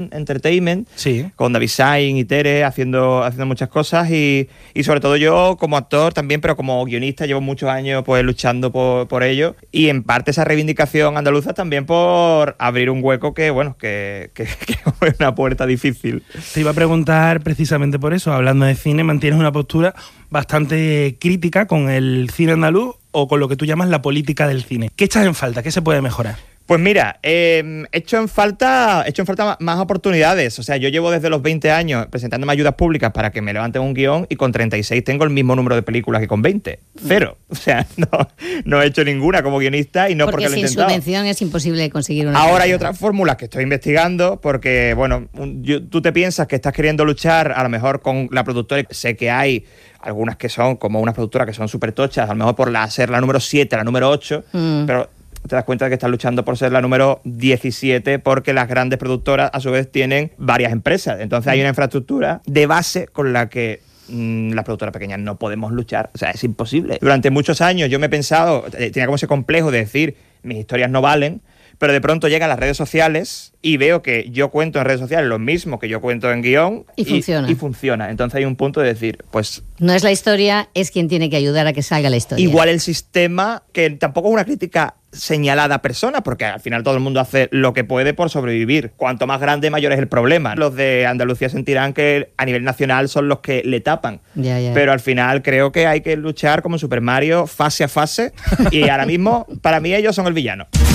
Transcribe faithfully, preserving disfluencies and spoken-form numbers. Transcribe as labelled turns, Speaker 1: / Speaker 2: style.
Speaker 1: Entertainment,
Speaker 2: sí.
Speaker 1: con David Sainz y Tere haciendo, haciendo muchas cosas y, y sobre todo yo como actor también, pero como guionista llevo muchos años pues luchando por, por ello y en parte esa reivindicación andaluza también por abrir un hueco que, bueno, que, que, que es una puerta difícil.
Speaker 2: Te iba a preguntar precisamente por eso, hablando de cine, ¿mantienes una postura bastante crítica con el cine andaluz o con lo que tú llamas la política del cine? ¿Qué echas en falta? ¿Qué se puede mejorar?
Speaker 1: Pues mira, eh, he hecho en falta, he hecho en falta más oportunidades. O sea, yo llevo desde los veinte años presentándome ayudas públicas para que me levanten un guión y con treinta y seis tengo el mismo número de películas que con veinte. Cero. O sea, no, no he hecho ninguna como guionista y no porque, porque lo he intentado.
Speaker 3: Porque sin subvención es imposible conseguir una.
Speaker 1: Ahora hay otras fórmulas que estoy investigando porque, bueno, un, yo, tú te piensas que estás queriendo luchar a lo mejor con la productora. Sé que hay algunas que son como unas productoras que son súper tochas, a lo mejor por la, ser la número siete, la número ocho, mm. pero te das cuenta de que estás luchando por ser la número diecisiete porque las grandes productoras a su vez tienen varias empresas. Entonces hay una infraestructura de base con la que mmm, las productoras pequeñas no podemos luchar. O sea, es imposible. Durante muchos años yo me he pensado, tenía como ese complejo de decir, mis historias no valen, pero de pronto llegan las redes sociales y veo que yo cuento en redes sociales lo mismo que yo cuento en guión
Speaker 3: y funciona.
Speaker 1: Y, y funciona. Entonces hay un punto de decir, pues...
Speaker 3: No es la historia, es quien tiene que ayudar a que salga la historia.
Speaker 1: Igual el sistema, que tampoco es una crítica señalada a personas, porque al final todo el mundo hace lo que puede por sobrevivir. Cuanto más grande, mayor es el problema. Los de Andalucía sentirán que a nivel nacional son los que le tapan.
Speaker 3: Ya, ya.
Speaker 1: Pero al final creo que hay que luchar como Super Mario, fase a fase, y ahora mismo, para mí, ellos son el villano.